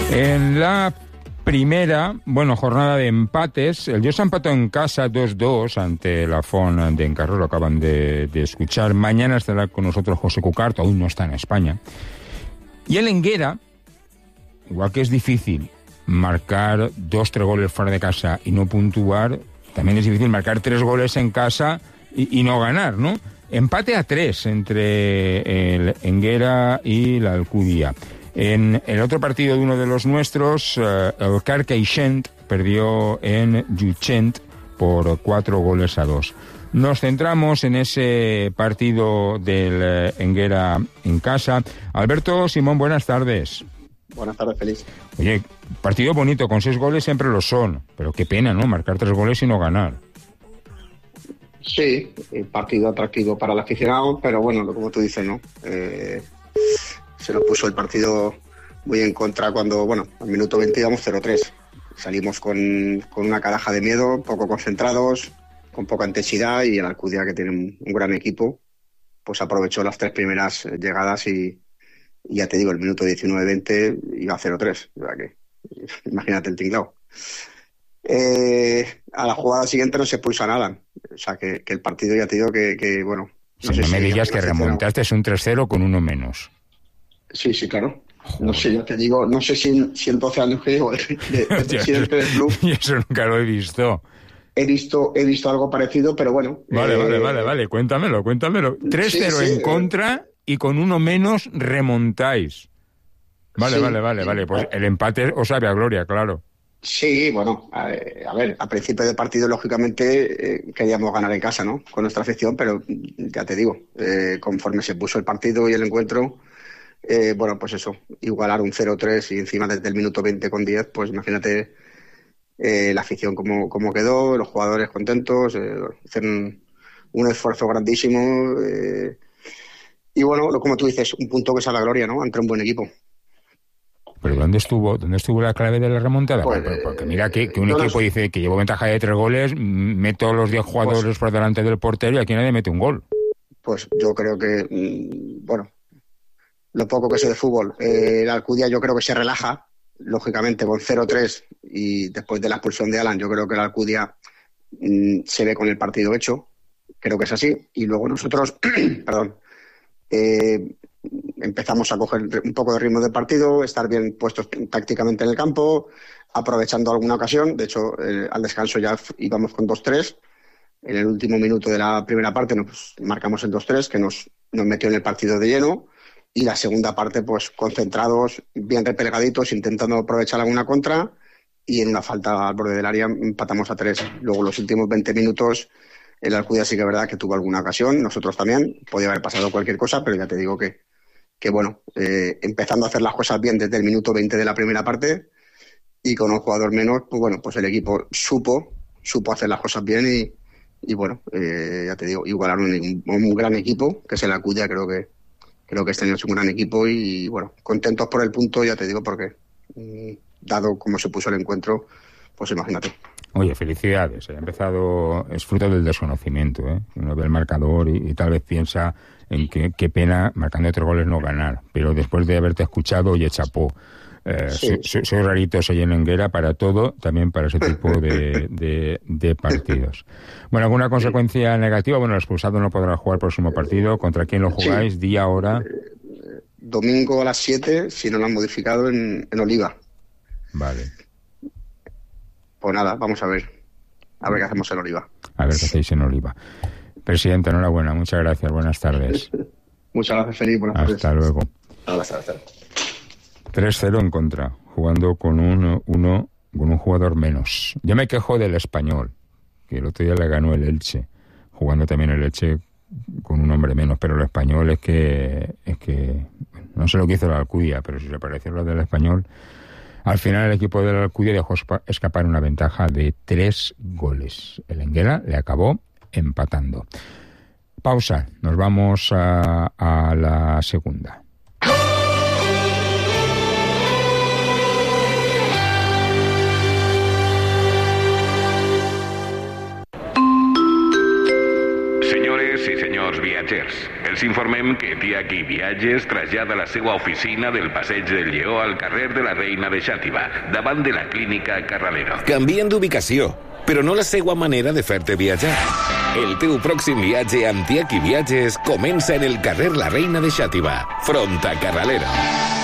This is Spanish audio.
En la primera, jornada de empates, el Llosa empató en casa 2-2 ante la Font de Encarro, lo acaban de escuchar. Mañana estará con nosotros José Cucarto, aún no está en España. Y el Enguera, igual que es difícil marcar 2-3 goles fuera de casa y no puntuar, también es difícil marcar 3 goles en casa y no ganar, ¿no? Empate a 3 entre el Enguera y la Alcúdia. En el otro partido de uno de los nuestros, el Carcaixent perdió en Llutxent por 4-2. Nos centramos en ese partido del Enguera en casa. Alberto Simón, buenas tardes. Buenas tardes, Félix. Oye, partido bonito, con 6 goles siempre lo son, pero qué pena, ¿no? Marcar 3 goles y no ganar. Sí, partido atractivo para el aficionado, pero bueno, como tú dices, ¿no? Se nos puso el partido muy en contra cuando, al minuto 20 íbamos 0-3. Salimos con una caraja de miedo, poco concentrados, con poca intensidad, y el Alcúdia, que tiene un gran equipo, pues aprovechó las 3 primeras llegadas y ya te digo, el minuto 19-20 iba 0-3. O sea que, imagínate el tinglao. A la jugada siguiente no se expulsa nada. O sea que el partido, ya te digo que bueno... No sé si me digas que remontaste un 3-0 con uno menos. Sí, claro. No sé, yo te didigo, no sé si en 12 años que llevo de presidente del club... Y eso nunca lo he visto. He visto algo parecido, pero bueno... Vale, cuéntamelo. 3-0 en contra y con uno menos remontáis. Vale. Pues el empate os sabe a gloria, claro. Sí, bueno, a ver, a principio de partido, lógicamente, queríamos ganar en casa, ¿no? Con nuestra afición, pero ya te digo, conforme se puso el partido y el encuentro, pues eso, igualar un 0-3 y encima desde el minuto 20 con 10, pues imagínate la afición cómo quedó, los jugadores contentos, hicieron un esfuerzo grandísimo y bueno, como tú dices, un punto que sabe a gloria, ¿no? Ante un buen equipo. ¿Pero dónde estuvo la clave de la remontada? Porque mira que un equipo dice que llevo ventaja de 3 goles, meto los 10 jugadores por delante del portero y aquí nadie mete un gol. Pues yo creo que, lo poco que sé de fútbol, la Alcúdia yo creo que se relaja, lógicamente, con 0-3 y después de la expulsión de Alan, yo creo que la Alcúdia se ve con el partido hecho, creo que es así, y luego nosotros, empezamos a coger un poco de ritmo del partido, estar bien puestos tácticamente en el campo, aprovechando alguna ocasión. De hecho, al descanso ya íbamos con 2-3. En el último minuto de la primera parte nos marcamos el 2-3, que nos metió en el partido de lleno. Y la segunda parte, pues concentrados, bien replegaditos, intentando aprovechar alguna contra. Y en una falta al borde del área empatamos a 3. Luego, los últimos 20 minutos, el Alcúdia sí que es verdad que tuvo alguna ocasión. Nosotros también. Podía haber pasado cualquier cosa, pero ya te digo que empezando a hacer las cosas bien desde el minuto 20 de la primera parte y con un jugador menos, pues el equipo supo hacer las cosas bien y ya te digo, igualaron un gran equipo, que es el Alcúdia. Creo que este año es un gran equipo y bueno, contentos por el punto, ya te digo, porque dado cómo se puso el encuentro, pues imagínate. Oye, felicidades. Es fruto del desconocimiento, ¿eh? Uno ve el marcador y tal vez piensa en qué pena marcando 3 goles no ganar. Pero después de haberte escuchado, oye, chapó. Soy raritos ahí en Enguera para todo, también para ese tipo de partidos. Bueno, ¿alguna consecuencia negativa? Bueno, el expulsado no podrá jugar el próximo partido. ¿Contra quién lo jugáis? Sí. Día, hora. Domingo a las 7, si no lo han modificado, en Oliva. Vale. Pues nada, vamos a ver qué hacemos en Oliva. A ver qué hacéis en Oliva. Presidente, enhorabuena, muchas gracias, buenas tardes. Muchas gracias, Felipe, buenas tardes. Hasta luego. Hasta luego. 3-0 en contra, jugando con un jugador menos. Yo me quejo del Español, que el otro día le ganó el Elche, jugando también el Elche con un hombre menos, pero el Español es que no sé lo que hizo la Alcúdia, pero si se pareció a lo del Español. Al final el equipo de la Alcúdia dejó escapar una ventaja de 3 goles. El Enguera le acabó empatando. Pausa, nos vamos a la segunda. Señores y señors viatgers, el Els informem que Tiaki Viatges trasllada la seva oficina del Passeig del Lleó al carrer de la Reina de Xàtiva, davant de la clínica Carralero. Canvien d'ubicació, però no la seva manera de fer-te viatjar. El teu pròxim viatge amb Tiaki Viatges comença en el carrer La Reina de Xàtiva, front a Carralero.